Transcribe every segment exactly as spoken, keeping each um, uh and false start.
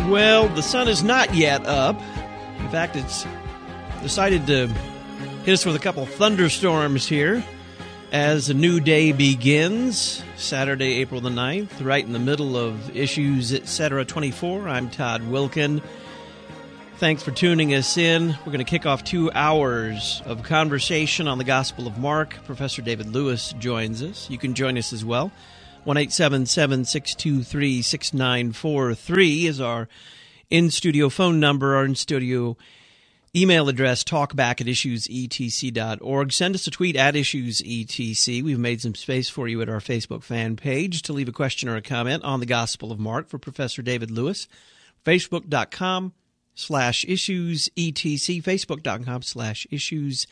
Well, the sun is not yet up. In fact, it's decided to hit us with a couple thunderstorms here as a new day begins. Saturday, April the ninth, right in the middle of Issues, et cetera, twenty-four. I'm Todd Wilkin. Thanks for tuning us in. We're going to kick off two hours of conversation on the Gospel of Mark. Professor David Lewis joins us. You can join us as well. one eight seven seven, six two three, six nine four three is our in-studio phone number, our in-studio email address, talkback at issues e t c dot org. Send us a tweet at issues e t c. We've made some space for you at our Facebook fan page to leave a question or a comment on the Gospel of Mark for Professor David Lewis. Facebook.com slash issues etc. Facebook.com slash issues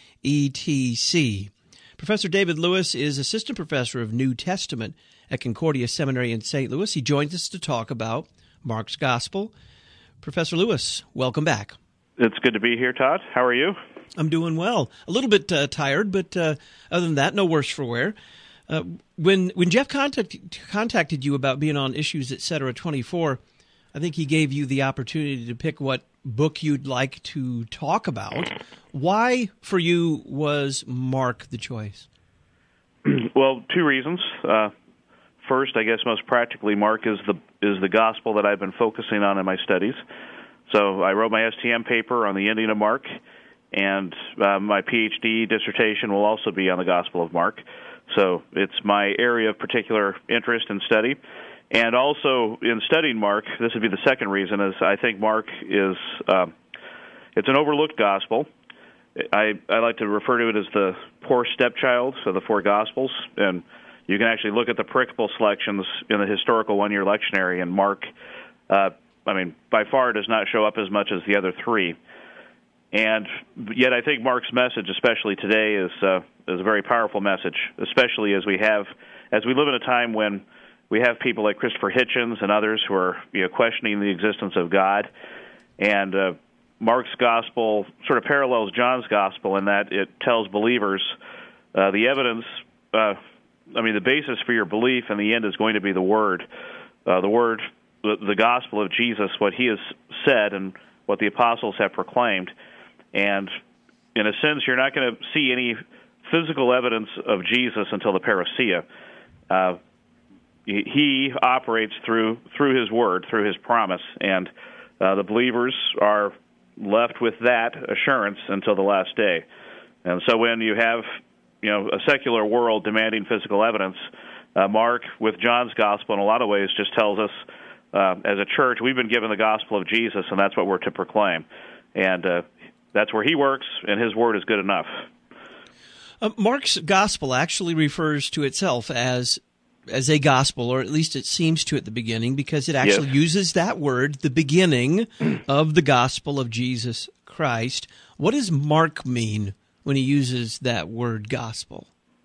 etc. Professor David Lewis is Assistant Professor of New Testament at Concordia Seminary in Saint Louis. He joins us to talk about Mark's Gospel. Professor Lewis, welcome back. It's good to be here, Todd. How are you? I'm doing well. A little bit uh, tired, but uh, other than that, no worse for wear. Uh, when when Jeff contact, contacted you about being on Issues, et cetera, twenty-four, I think he gave you the opportunity to pick what book you'd like to talk about. Why, for you, was Mark the choice? Well, two reasons. Uh, first, I guess most practically, Mark is the is the gospel that I've been focusing on in my studies. So I wrote my S T M paper on the ending of Mark, and uh, my PhD dissertation will also be on the Gospel of Mark. So it's my area of particular interest and study. And also, in studying Mark, this would be the second reason, is I think Mark is, uh, it's an overlooked gospel. I, I like to refer to it as the poor stepchild of the four Gospels, and you can actually look at the pericope selections in the historical one-year lectionary, and Mark, uh, I mean, by far does not show up as much as the other three. And yet I think Mark's message, especially today, is uh, is a very powerful message, especially as we have, as we live in a time when we have people like Christopher Hitchens and others who are, you know, questioning the existence of God. And uh, Mark's gospel sort of parallels John's gospel in that it tells believers uh, the evidence, uh, I mean, the basis for your belief in the end is going to be the Word. Uh, the Word, the, the gospel of Jesus, what he has said and what the apostles have proclaimed. And in a sense, you're not going to see any physical evidence of Jesus until the parousia. Uh, He operates through through his word, through his promise, and uh, the believers are left with that assurance until the last day. And so when you have, you know, a secular world demanding physical evidence, uh, Mark, with John's gospel, in a lot of ways, just tells us, uh, as a church, we've been given the gospel of Jesus, and that's what we're to proclaim. And uh, that's where he works, and his word is good enough. Uh, Mark's gospel actually refers to itself as as a gospel, or at least it seems to at the beginning, because it actually yes. uses that word, the beginning of the gospel of Jesus Christ. What does Mark mean when he uses that word gospel?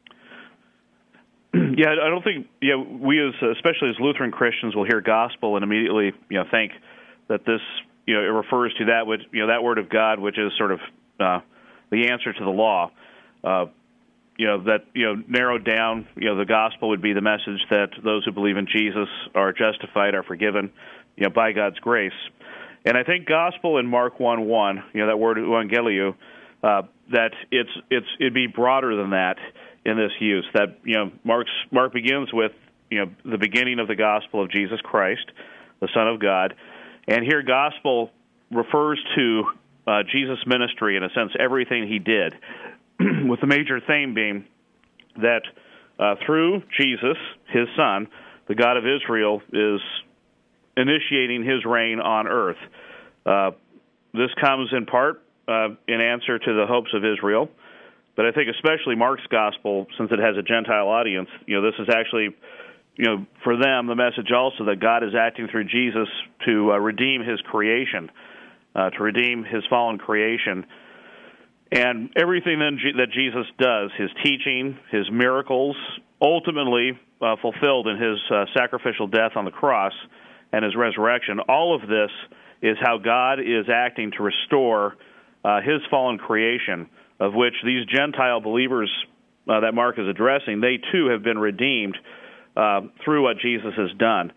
Yeah, I don't think, yeah, we as, especially as Lutheran Christians, will hear gospel and immediately, you know, think that this, you know, it refers to that, which, you know, that word of God, which is sort of uh, the answer to the law. Uh, You know, that, you know, narrowed down, you know, the gospel would be the message that those who believe in Jesus are justified, are forgiven, you know, by God's grace. And I think gospel in Mark one one, you know, that word euangelio, uh, that it's it's it'd be broader than that in this use. That, you know, Mark's Mark begins with, you know, the beginning of the gospel of Jesus Christ, the Son of God. And here gospel refers to uh, Jesus' ministry, in a sense, everything he did, with the major theme being that uh, through Jesus, his Son, the God of Israel is initiating his reign on earth. Uh, this comes in part uh, in answer to the hopes of Israel, but I think especially Mark's gospel, since it has a Gentile audience, you know, this is actually, you know, for them the message also that God is acting through Jesus to uh, redeem his creation, uh, to redeem his fallen creation. And everything then that Jesus does, his teaching, his miracles, ultimately uh, fulfilled in his uh, sacrificial death on the cross and his resurrection, all of this is how God is acting to restore uh, his fallen creation, of which these Gentile believers uh, that Mark is addressing, they too have been redeemed uh, through what Jesus has done.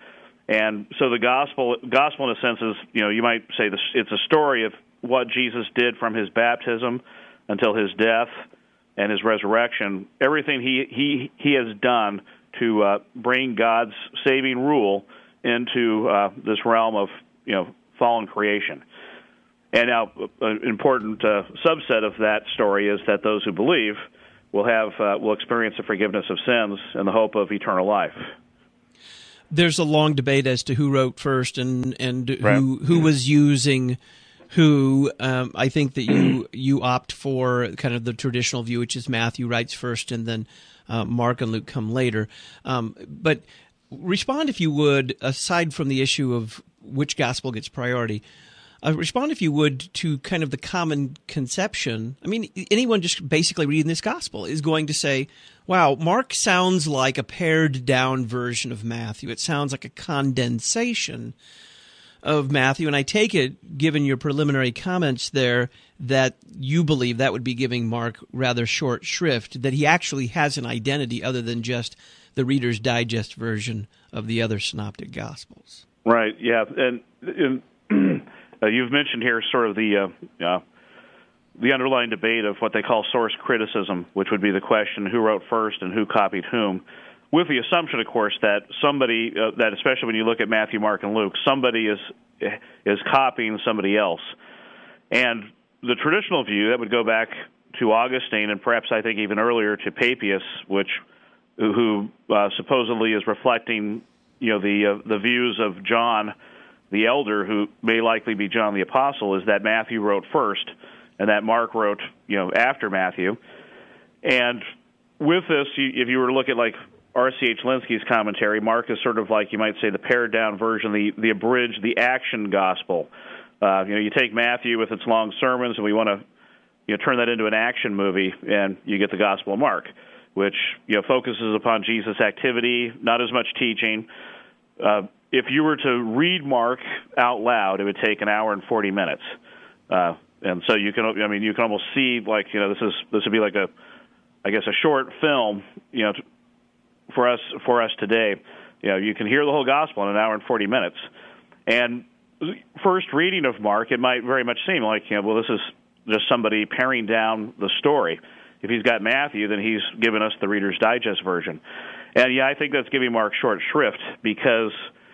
And so the gospel, gospel in a sense is, you know, you might say this, it's a story of what Jesus did from his baptism until his death and his resurrection. Everything he he he has done to uh, bring God's saving rule into uh, this realm of, you know, fallen creation. And now, an important uh, subset of that story is that those who believe will have uh, will experience the forgiveness of sins and the hope of eternal life. There's a long debate as to who wrote first and and right. who who was using who. Um, I think that you you opt for kind of the traditional view, which is Matthew writes first and then uh, Mark and Luke come later. Um, but respond, if you would, aside from the issue of which gospel gets priority. Uh, respond, if you would, to kind of the common conception. I mean, anyone just basically reading this gospel is going to say, wow, Mark sounds like a pared-down version of Matthew. It sounds like a condensation of Matthew. And I take it, given your preliminary comments there, that you believe that would be giving Mark rather short shrift, that he actually has an identity other than just the Reader's Digest version of the other synoptic gospels. Right, yeah. And... and Uh, you've mentioned here sort of the uh, uh, the underlying debate of what they call source criticism, which would be the question who wrote first and who copied whom, with the assumption, of course, that somebody, uh, that especially when you look at Matthew, Mark, and Luke, somebody is is copying somebody else. And the traditional view, that would go back to Augustine and perhaps I think even earlier to Papias, which who uh, supposedly is reflecting, you know, the uh, the views of John the elder, who may likely be John the Apostle, is that Matthew wrote first and that Mark wrote, you know, after Matthew. And with this, you, if you were to look at like R C H Lenski's commentary, Mark is sort of like, you might say, the pared-down version, the, the abridged, the action gospel. Uh, you know, you take Matthew with its long sermons, and we want to, you know, turn that into an action movie, and you get the Gospel of Mark, which, you know, focuses upon Jesus' activity, not as much teaching. Uh, If you were to read Mark out loud, it would take an hour and forty minutes, uh, and so you can. I mean, you can almost see like you know this is this would be like a, I guess a short film, you know, for us for us today. You know, you can hear the whole gospel in an hour and forty minutes. And first reading of Mark, it might very much seem like you know, well, this is just somebody paring down the story. If he's got Matthew, then he's given us the Reader's Digest version, and yeah, I think that's giving Mark short shrift because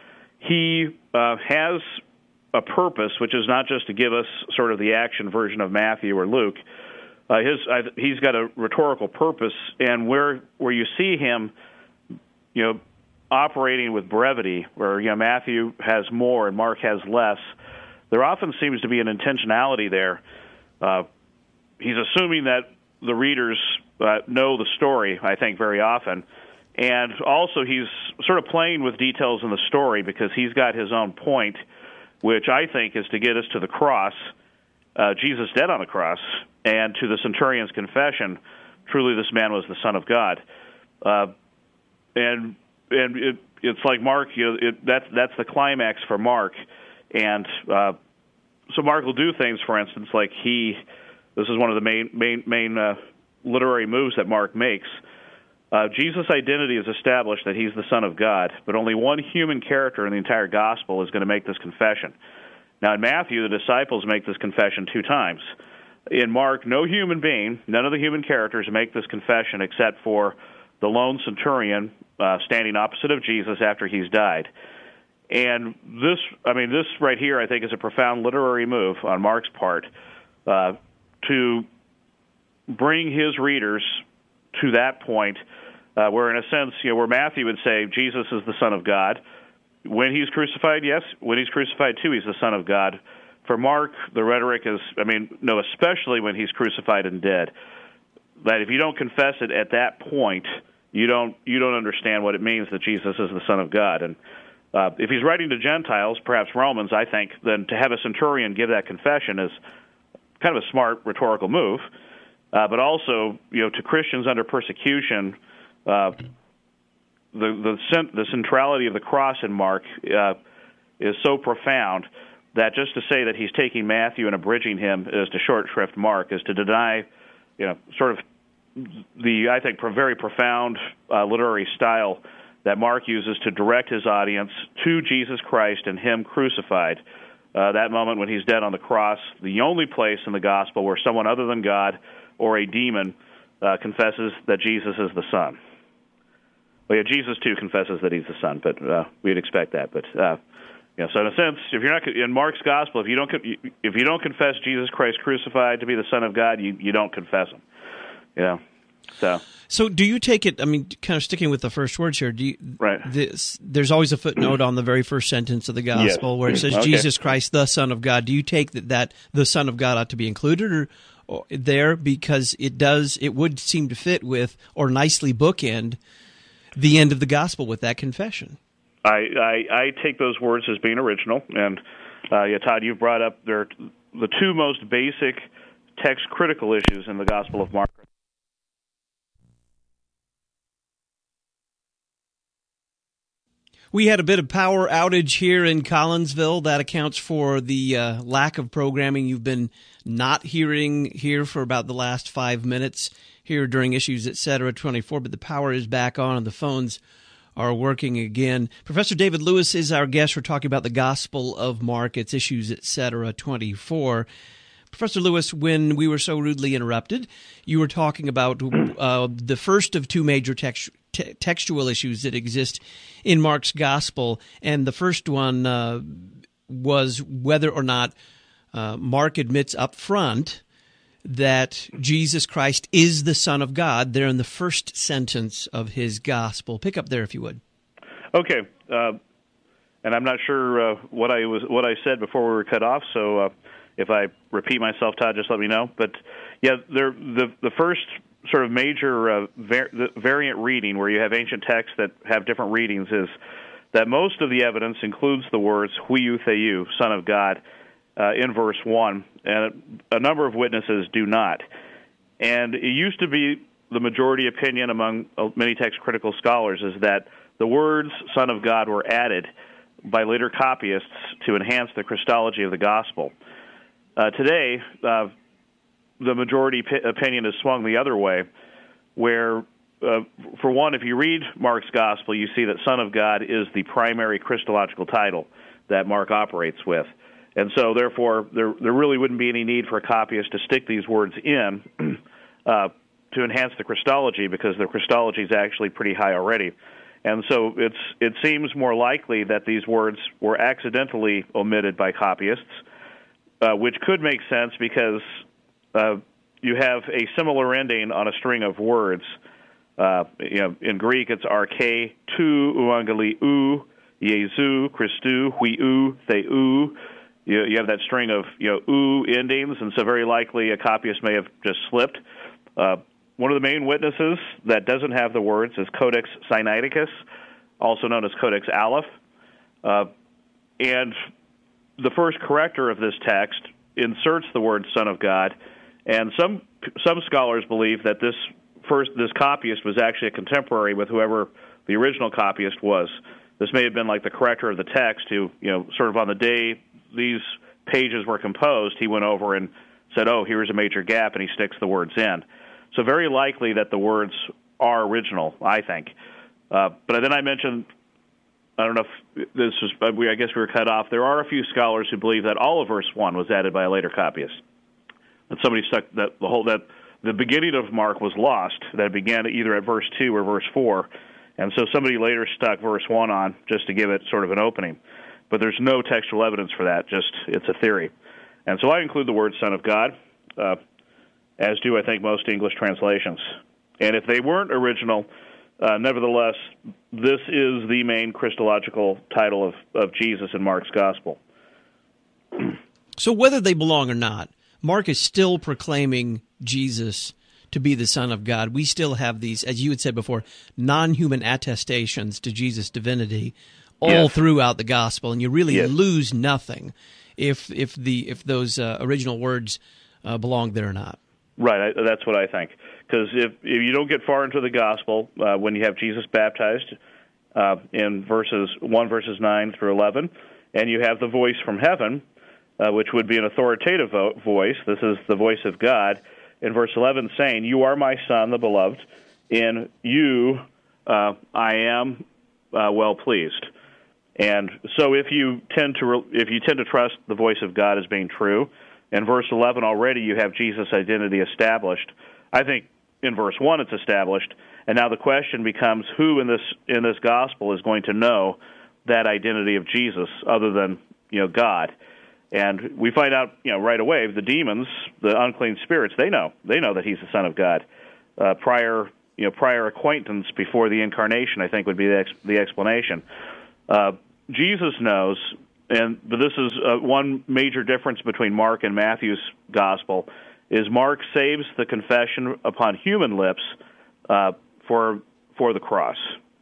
he uh, has a purpose, which is not just to give us sort of the action version of Matthew or Luke. Uh, his uh, he's got a rhetorical purpose, and where where you see him, you know, operating with brevity, where you know Matthew has more and Mark has less, there often seems to be an intentionality there. Uh, he's assuming that the readers uh, know the story, I think, very often. And also he's sort of playing with details in the story because he's got his own point, which I think is to get us to the cross, uh, Jesus dead on the cross, and to the centurion's confession, truly this man was the Son of God. Uh, and and it, it's like Mark, you know, it, that's, that's the climax for Mark. And uh, so Mark will do things, for instance, like he, this is one of the main, main, main uh, literary moves that Mark makes. Uh, Jesus' identity is established that he's the Son of God, but only one human character in the entire gospel is going to make this confession. Now, in Matthew, the disciples make this confession two times. In Mark, no human being, none of the human characters make this confession except for the lone centurion uh, standing opposite of Jesus after he's died. And this, I mean, this right here, I think, is a profound literary move on Mark's part uh, to bring his readers to that point uh, where, in a sense, you know, where Matthew would say Jesus is the Son of God. When he's crucified, yes. When he's crucified, too, he's the Son of God. For Mark, the rhetoric is, I mean, no, especially when he's crucified and dead, that if you don't confess it at that point, you don't you don't understand what it means that Jesus is the Son of God. And uh, if he's writing to Gentiles, perhaps Romans, I think, then to have a centurion give that confession is kind of a smart rhetorical move. Uh, but also, you know, to Christians under persecution, uh, the the, cent- the centrality of the cross in Mark uh, is so profound that just to say that he's taking Matthew and abridging him is to short shrift Mark, is to deny, you know, sort of the, I think, very profound uh, literary style that Mark uses to direct his audience to Jesus Christ and Him crucified. Uh, that moment when He's dead on the cross, the only place in the gospel where someone other than God or a demon uh, confesses that Jesus is the Son. Well, yeah, Jesus too confesses that He's the Son, but uh, we'd expect that. But uh, you know, so in a sense, if you're not in Mark's gospel, if you don't if you don't confess Jesus Christ crucified to be the Son of God, you you don't confess Him. You know, so. So do you take it, I mean, kind of sticking with the first words here, do you, right. this, there's always a footnote on the very first sentence of the gospel yes. where it says, okay. Jesus Christ, the Son of God. Do you take that, that the Son of God ought to be included or, or there because it does, it would seem to fit with or nicely bookend the end of the gospel with that confession? I, I, I take those words as being original. And, uh, yeah, Todd, you've brought up there the two most basic text-critical issues in the Gospel of Mark. We had a bit of power outage here in Collinsville. That accounts for the uh, lack of programming you've been not hearing here for about the last five minutes here during Issues et cetera twenty-four. But the power is back on and the phones are working again. Professor David Lewis is our guest. We're talking about the Gospel of Mark. It's Issues et cetera twenty-four. Professor Lewis, when we were so rudely interrupted, you were talking about uh, the first of two major text, te- textual issues that exist in Mark's Gospel, and the first one uh, was whether or not uh, Mark admits up front that Jesus Christ is the Son of God there in the first sentence of his Gospel. Pick up there, if you would. Okay, uh, and I'm not sure uh, what I was what I said before we were cut off, so. Uh, If I repeat myself, Todd, just let me know. But, yeah, there, the the first sort of major uh, var- the variant reading where you have ancient texts that have different readings is that most of the evidence includes the words huiou theou, Son of God, uh, in verse one, and a number of witnesses do not. And it used to be the majority opinion among many text-critical scholars is that the words Son of God were added by later copyists to enhance the Christology of the Gospel. Uh, today, uh, the majority p- opinion is swung the other way, where, uh, for one, if you read Mark's Gospel, you see that Son of God is the primary Christological title that Mark operates with. And so, therefore, there, there really wouldn't be any need for a copyist to stick these words in uh, to enhance the Christology, because the Christology is actually pretty high already. And so it's it seems more likely that these words were accidentally omitted by copyists, Uh, which could make sense because uh, you have a similar ending on a string of words. Uh, you know, in Greek, it's arche, tu, euangeli, u, Jesu, Christou, huiou, theou. You, you have that string of you know u endings, and so very likely a copyist may have just slipped. Uh, one of the main witnesses that doesn't have the words is Codex Sinaiticus, also known as Codex Aleph, uh, and the first corrector of this text inserts the word Son of God, and some some scholars believe that this first this copyist was actually a contemporary with whoever the original copyist was. This may have been like the corrector of the text who, you know, sort of on the day these pages were composed, he went over and said, oh, here's a major gap, and he sticks the words in. So very likely that the words are original, I think. Uh, but then I mentioned, I don't know if this was, I guess we were cut off. There are a few scholars who believe that all of verse one was added by a later copyist. That somebody stuck that the whole that the beginning of Mark was lost. That began either at verse two or verse four, and so somebody later stuck verse one on just to give it sort of an opening. But there's no textual evidence for that. Just it's a theory, and so I include the word Son of God, uh, as do I think most English translations. And if they weren't original, Uh, nevertheless, this is the main Christological title of, of Jesus in Mark's Gospel. So whether they belong or not, Mark is still proclaiming Jesus to be the Son of God. We still have these, as you had said before, non-human attestations to Jesus' divinity all yes. throughout the Gospel, and you really yes. lose nothing if if the if those uh, original words uh, belong there or not. Right, I, that's what I think. Because if, if you don't get far into the gospel, uh, when you have Jesus baptized uh, in verses one, verses nine through eleven, and you have the voice from heaven, uh, which would be an authoritative vo- voice. This is the voice of God in verse eleven, saying, "You are my son, the beloved. In you uh, I am uh, well pleased. And so if you tend to re- if you tend to trust the voice of God as being true, in verse eleven already you have Jesus' identity established. I think in verse one it's established, and now the question becomes who in this in this gospel is going to know that identity of Jesus other than, you know, God. And we find out, you know, right away, the demons, the unclean spirits, they know. They know that he's the Son of God. Uh, prior, you know, prior acquaintance before the incarnation, I think, would be the, ex- the explanation. Uh, Jesus knows, and but this is uh, one major difference between Mark and Matthew's gospel, is Mark saves the confession upon human lips uh, for for the cross.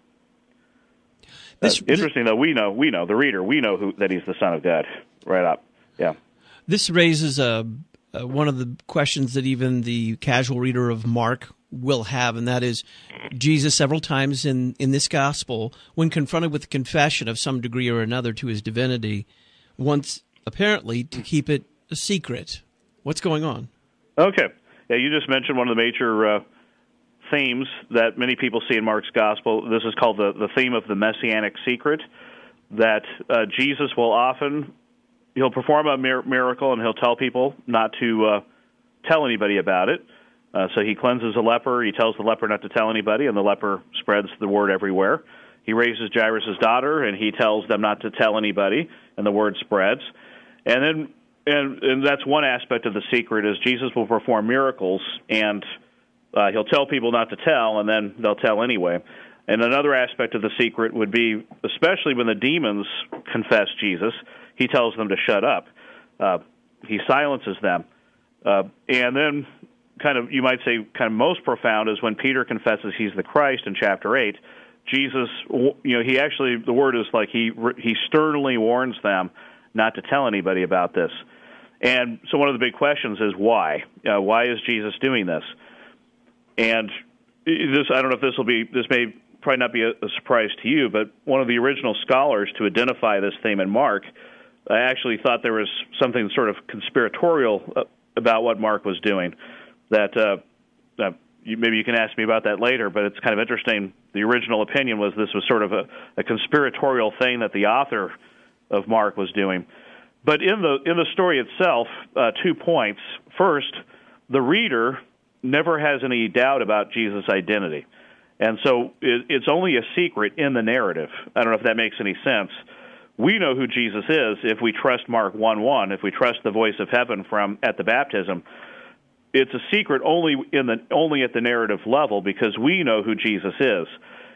This, uh, interesting, though, we know, we know, the reader, we know who, that he's the Son of God, right up. Yeah. This raises a, a, one of the questions that even the casual reader of Mark will have, and that is Jesus several times in, in this gospel, when confronted with the confession of some degree or another to his divinity, wants apparently to keep it a secret. What's going on? Okay. Yeah, you just mentioned one of the major uh, themes that many people see in Mark's gospel. This is called the, the theme of the messianic secret, that uh, Jesus will often, he'll perform a mir- miracle and he'll tell people not to uh, tell anybody about it. Uh, so he cleanses a leper, he tells the leper not to tell anybody, and the leper spreads the word everywhere. He raises Jairus' daughter, and he tells them not to tell anybody, and the word spreads. And then, and, and that's one aspect of the secret, is Jesus will perform miracles, and uh, he'll tell people not to tell, and then they'll tell anyway. And another aspect of the secret would be, especially when the demons confess Jesus, he tells them to shut up. Uh, he silences them. Uh, and then, kind of, you might say, kind of most profound is when Peter confesses he's the Christ in chapter eight. Jesus, you know, he actually, the word is like he he sternly warns them not to tell anybody about this. And so one of the big questions is why? Uh, why is Jesus doing this? And this, I don't know if this will be, this may probably not be a, a surprise to you, but one of the original scholars to identify this theme in Mark, I actually thought there was something sort of conspiratorial uh, about what Mark was doing. That uh, uh, you, maybe you can ask me about that later, but it's kind of interesting. The original opinion was this was sort of a, a conspiratorial thing that the author of Mark was doing. But in the in the story itself, uh, two points. First, the reader never has any doubt about Jesus' identity. And so it, it's only a secret in the narrative. I don't know if that makes any sense. We know who Jesus is if we trust Mark one one, if we trust the voice of heaven from at the baptism. It's a secret only in the only at the narrative level because we know who Jesus is.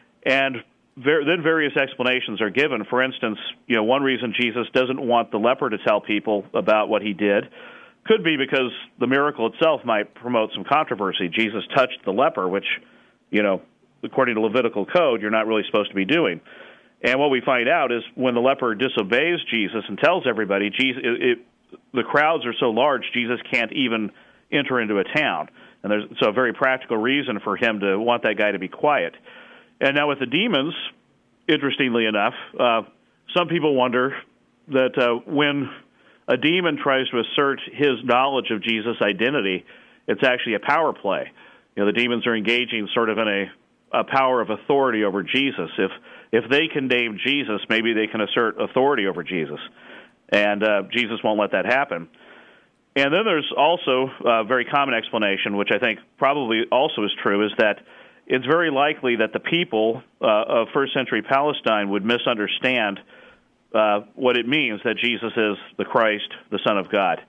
And ver- then various explanations are given. For instance, you know, one reason Jesus doesn't want the leper to tell people about what he did could be because the miracle itself might promote some controversy. Jesus touched the leper, which, you know, according to Levitical code, you're not really supposed to be doing. And what we find out is when the leper disobeys Jesus and tells everybody, Jesus, it, it, the crowds are so large, Jesus can't even enter into a town. And there's so a very practical reason for him to want that guy to be quiet. And now with the demons, interestingly enough, uh, some people wonder that uh, when a demon tries to assert his knowledge of Jesus' identity, it's actually a power play. You know, the demons are engaging sort of in a, a power of authority over Jesus. If if they can name Jesus, maybe they can assert authority over Jesus. And uh, Jesus won't let that happen. And then there's also a very common explanation, which I think probably also is true, is that it's very likely that the people uh, of first century Palestine would misunderstand uh, what it means that Jesus is the Christ, the Son of God.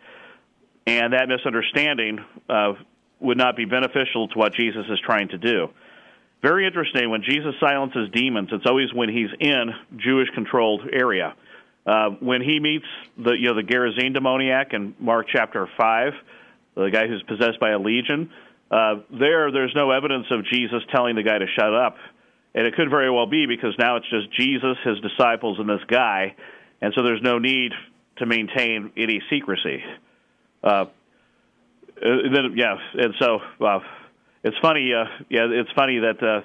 And that misunderstanding uh, would not be beneficial to what Jesus is trying to do. Very interesting, when Jesus silences demons, it's always when he's in Jewish-controlled area. Uh, when he meets the you know the Gerasene demoniac in Mark chapter five, the guy who's possessed by a legion, uh, there there's no evidence of Jesus telling the guy to shut up, and it could very well be because now it's just Jesus, his disciples, and this guy, and so there's no need to maintain any secrecy. Uh, and then yeah, and so uh, it's funny. Uh, yeah, it's funny that. Uh,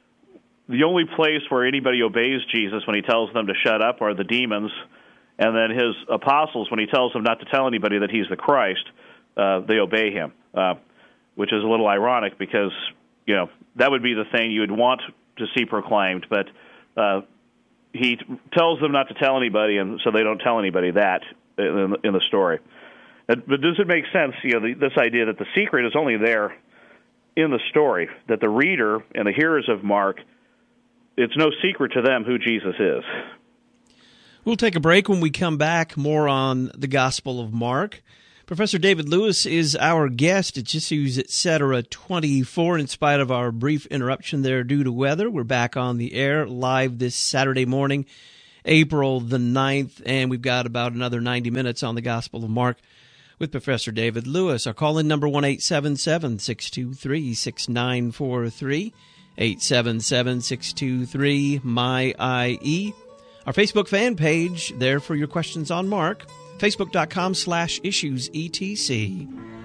The only place where anybody obeys Jesus when he tells them to shut up are the demons, and then his apostles, when he tells them not to tell anybody that he's the Christ, uh, they obey him, uh, which is a little ironic because, you know, that would be the thing you would want to see proclaimed, but uh, he tells them not to tell anybody, and so they don't tell anybody that in, in the story. But does it make sense, you know, the, this idea that the secret is only there in the story, that the reader and the hearers of Mark, it's no secret to them who Jesus is? We'll take a break. When we come back, more on the Gospel of Mark. Professor David Lewis is our guest at Issues et cetera twenty-four. In spite of our brief interruption there due to weather, we're back on the air live this Saturday morning, April the ninth, and we've got about another ninety minutes on the Gospel of Mark with Professor David Lewis. Our call-in number one eight seven seven, six two three, six nine four three, eight seven seven, six two three, M Y I E. Our Facebook fan page there for your questions on Mark, facebook.com slash issues etc.